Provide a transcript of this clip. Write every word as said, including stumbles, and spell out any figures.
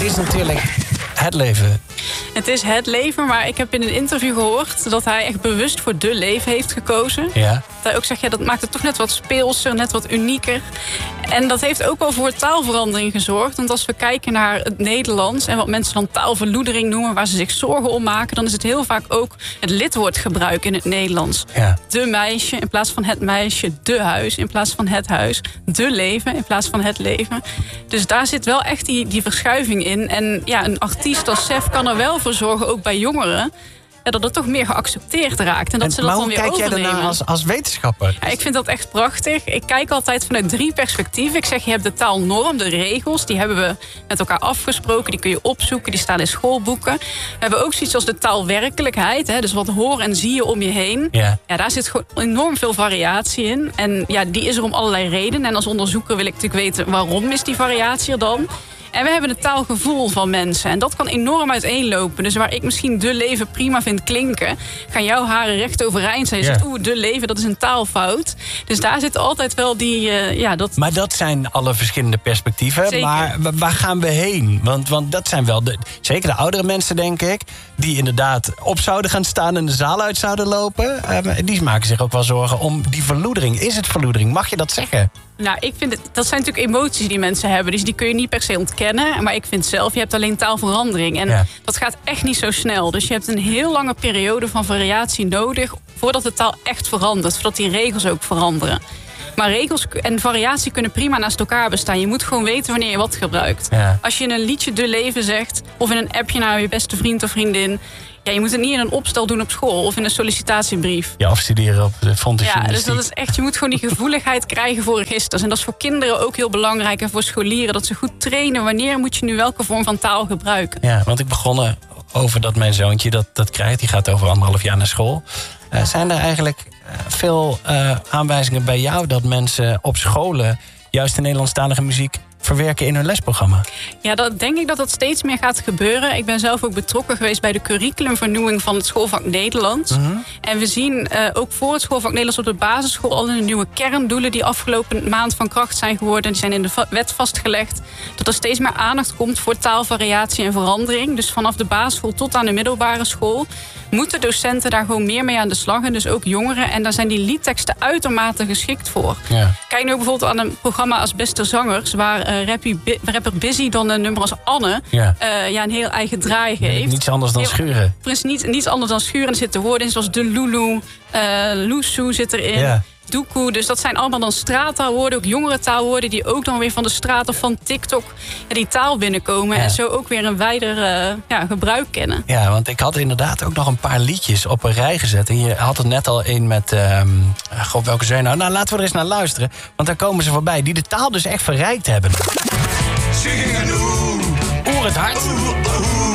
het is natuurlijk het leven. Het is het leven, maar ik heb in een interview gehoord dat hij echt bewust voor de leven heeft gekozen. Ja. Dat hij ook zegt, ja, dat maakt het toch net wat speelser, net wat unieker. En dat heeft ook wel voor taalverandering gezorgd. Want als we kijken naar het Nederlands en wat mensen dan taalverloedering noemen, waar ze zich zorgen om maken, dan is het heel vaak ook het lidwoordgebruik in het Nederlands. Ja. De meisje in plaats van het meisje, de huis in plaats van het huis, de leven in plaats van het leven. Dus daar zit wel echt die, die verschuiving in. En ja, een artiest als Sef kan er wel voor zorgen, ook bij jongeren, ja, dat het toch meer geaccepteerd raakt. En dat En, ze dat maar dan hoe weer kijk jij overnemen. daarna als, als wetenschapper? Ja, ik vind dat echt prachtig. Ik kijk altijd vanuit drie perspectieven. Ik zeg, je hebt de taalnorm, de regels. Die hebben we met elkaar afgesproken. Die kun je opzoeken, die staan in schoolboeken. We hebben ook zoiets als de taalwerkelijkheid. Hè, dus wat hoor en zie je om je heen. Ja. Ja, daar zit gewoon enorm veel variatie in. En ja, die is er om allerlei redenen. En als onderzoeker wil ik natuurlijk weten, waarom is die variatie er dan? En we hebben het taalgevoel van mensen. En dat kan enorm uiteenlopen. Dus waar ik misschien de leven prima vind klinken, gaan jouw haren recht overeind zijn. Je Ja. zegt, oeh, de leven, dat is een taalfout. Dus daar zit altijd wel die... Uh, ja, dat... Maar dat zijn alle verschillende perspectieven. Zeker. Maar wa- waar gaan we heen? Want, want dat zijn wel, de, zeker de oudere mensen, denk ik, die inderdaad op zouden gaan staan en de zaal uit zouden lopen. Uh, die maken zich ook wel zorgen om die verloedering. Is het verloedering? Mag je dat zeggen? Nou, ik vind het, dat zijn natuurlijk emoties die mensen hebben. Dus die kun je niet per se ontkennen. Maar ik vind zelf, je hebt alleen taalverandering. En Ja. dat gaat echt niet zo snel. Dus je hebt een heel lange periode van variatie nodig voordat de taal echt verandert. Voordat die regels ook veranderen. Maar regels en variatie kunnen prima naast elkaar bestaan. Je moet gewoon weten wanneer je wat gebruikt. Ja. Als je in een liedje de leven zegt, of in een appje naar je beste vriend of vriendin, ja, je moet het niet in een opstel doen op school of in een sollicitatiebrief. Ja, of studeren op de Fontes Ja, dus Journalistiek. dat is echt, je moet gewoon die gevoeligheid krijgen voor registers. En dat is voor kinderen ook heel belangrijk en voor scholieren. Dat ze goed trainen wanneer moet je nu welke vorm van taal gebruiken. Ja, want ik begon er over dat mijn zoontje dat, dat krijgt. Die gaat over anderhalf jaar naar school. Uh, zijn er eigenlijk uh, veel uh, aanwijzingen bij jou dat mensen op scholen juist de Nederlandstalige muziek verwerken in hun lesprogramma? Ja, dat denk ik dat dat steeds meer gaat gebeuren. Ik ben zelf ook betrokken geweest bij de curriculumvernieuwing van het schoolvak Nederlands. Mm-hmm. En we zien uh, ook voor het schoolvak Nederlands op de basisschool al in de nieuwe kerndoelen die afgelopen maand van kracht zijn geworden. En die zijn in de va- wet vastgelegd. Dat er steeds meer aandacht komt voor taalvariatie en verandering. Dus vanaf de basisschool tot aan de middelbare school moeten docenten daar gewoon meer mee aan de slag. En dus ook jongeren. En daar zijn die liedteksten uitermate geschikt voor. Ja. Kijk nu ook bijvoorbeeld aan een programma als Beste Zangers, waar uh, rappie, Bi- rapper Busy dan een nummer als Anne Ja. uh, ja, een heel eigen draai geeft. Niets anders dan Heel- schuren. Precies, niet, niets anders dan schuren. Er zitten woorden in zoals de Lulu, uh, Loesoe zit erin. Ja. Doekoe, dus dat zijn allemaal dan straattaalwoorden, ook jongere taalwoorden die ook dan weer van de straat of van TikTok ja, die taal binnenkomen. Ja. En zo ook weer een wijder uh, ja, gebruik kennen. Ja, want ik had inderdaad ook nog een paar liedjes op een rij gezet. En je had het net al een met, um, god, welke zijn nou? Nou, laten we er eens naar luisteren. Want daar komen ze voorbij, die de taal dus echt verrijkt hebben. Oer het hart.